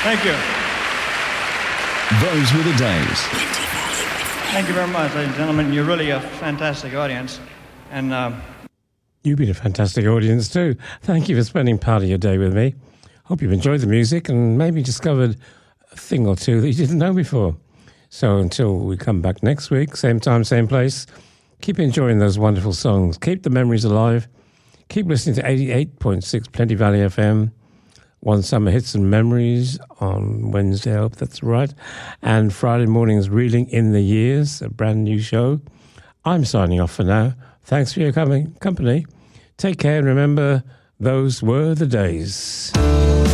Thank you. Those were the days. Thank you very much, ladies and gentlemen. You're really a fantastic audience. And You've been a fantastic audience too. Thank you for spending part of your day with me. Hope you've enjoyed the music and maybe discovered a thing or two that you didn't know before. So until we come back next week, same time, same place, keep enjoying those wonderful songs. Keep the memories alive. Keep listening to 88.6 Plenty Valley FM. One Summer Hits and Memories on Wednesday, I hope that's right. And Friday mornings, Reeling in the Years, a brand new show. I'm signing off for now. Thanks for your company. Take care and remember, those were the days.